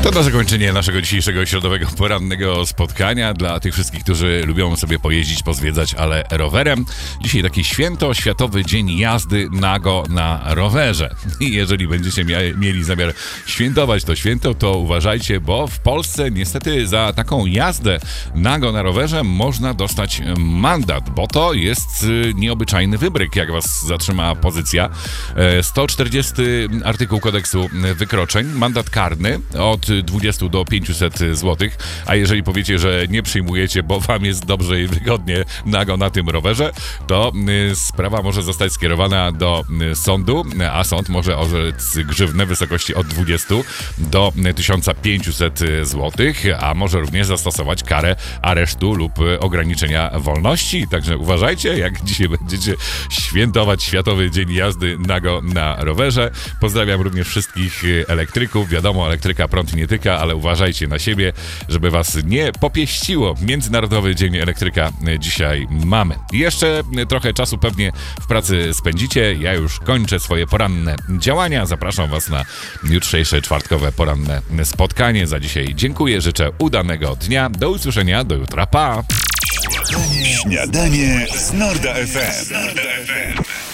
To na zakończenie naszego dzisiejszego środowego porannego spotkania dla tych wszystkich, którzy lubią sobie pojeździć, pozwiedzać, ale rowerem. Dzisiaj taki święto, Światowy Dzień Jazdy Nago na rowerze. I jeżeli będziecie mieli zamiar świętować to święto, to uważajcie, bo w Polsce niestety za taką jazdę nago na rowerze można dostać mandat, bo to jest nieobyczajny wybryk, jak was zatrzyma policja. 140 artykuł kodeksu wykroczeń, mandat karny od 20 do 500 zł, a jeżeli powiecie, że nie przyjmujecie, bo wam jest dobrze i wygodnie nago na tym rowerze, to sprawa może zostać skierowana do sądu, a sąd może orzec grzywnę w wysokości od 20 do 1500 zł, a może również zastosować karę aresztu lub ograniczenia wolności. Także uważajcie, jak dzisiaj będziecie świętować Światowy Dzień Jazdy nago na rowerze. Pozdrawiam również wszystkich elektryków. Wiadomo, elektryka prąd nie tyka, ale uważajcie na siebie, żeby was nie popieściło. Międzynarodowy Dzień Elektryka dzisiaj mamy. Jeszcze trochę czasu pewnie w pracy spędzicie. Ja już kończę swoje poranne działania. Zapraszam was na jutrzejsze czwartkowe poranne spotkanie. Za dzisiaj dziękuję, życzę udanego dnia. Do usłyszenia, do jutra, pa! Śniadanie z Norda FM.